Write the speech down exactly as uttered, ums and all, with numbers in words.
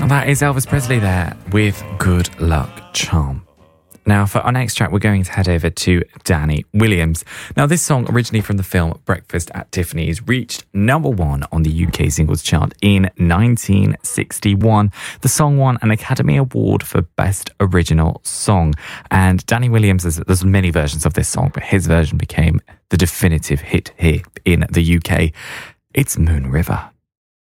That is Elvis Presley there with Good Luck Charm. Now, for our next track, we're going to head over to Danny Williams. Now, this song, originally from the film Breakfast at Tiffany's, reached number one on the U K singles chart in nineteen sixty-one. The song won an Academy Award for Best Original Song. And Danny Williams, there's, there's many versions of this song, but his version became the definitive hit here in the U K. It's Moon River.